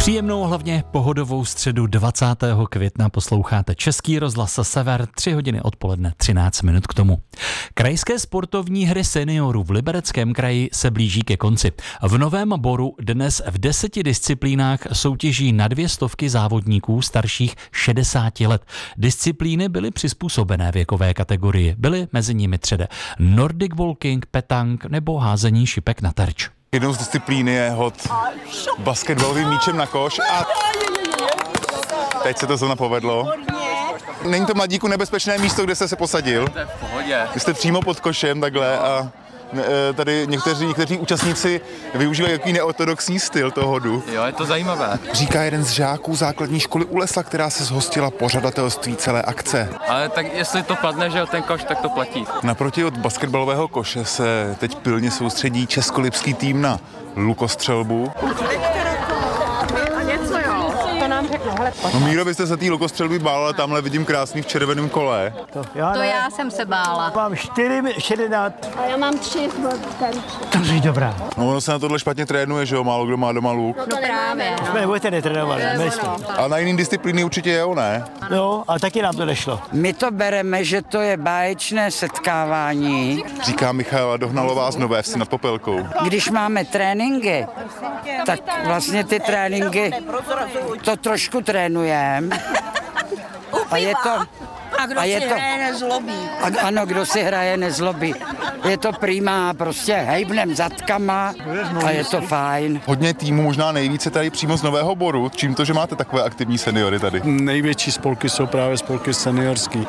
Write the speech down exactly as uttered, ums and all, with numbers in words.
Příjemnou, hlavně pohodovou středu dvacátého května posloucháte Český rozhlas Sever, tři hodiny odpoledne, třináct minut k tomu. Krajské sportovní hry seniorů v Libereckém kraji se blíží ke konci. V Novém Boru dnes v deseti disciplínách soutěží na dvě stovky závodníků starších šedesáti let. Disciplíny byly přizpůsobené věkové kategorii. Byly mezi nimi třeba Nordic walking, petang nebo házení šipek na terč. Jednou z disciplíny je hod basketbalovým míčem na koš a teď se to zrovna povedlo. Není to, mladíku, nebezpečné místo, kde jste se posadil? To je v pohodě. Vy jste přímo pod košem takhle a tady někteří, někteří účastníci využívají jaký neortodoxní styl toho hodu. Jo, je to zajímavé. Říká jeden z žáků základní školy u Lesla, která se zhostila pořadatelství celé akce. Ale tak jestli to padne, že jo, ten koš, tak to platí. Naproti od basketbalového koše se teď pilně soustředí českolipský tým na lukostřelbu. No Míro, vy jste se té lukostřelby bála, tamhle vidím krásný v červeném kole. To já, To já jsem se bála. mám čtyři, šedesát. A já mám tři To je dobrá. No ono se na tohle špatně trénuje, že jo, málo kdo má doma luk. No právě, no. Jsme nebudete netrénovali, my jsme. A na jiný disciplíny určitě jo, ne? No, a taky nám to nešlo. My to bereme, že to je báječné setkávání. Říká Michaela Dohnalová z Nové Vsi nad Popelkou. Když máme tréninky, tak vlastně ty tréninky to trošku trénujeme. A je to... A kdo a je si to, hraje, nezlobí. a, ano, kdo si hraje, nezlobí. Je to prima, prostě hejbnem zadkama a je to fajn. Hodně týmů, možná nejvíce tady přímo z Nového Boru. Čím to, že máte takové aktivní seniory tady? Největší spolky jsou právě spolky seniorský.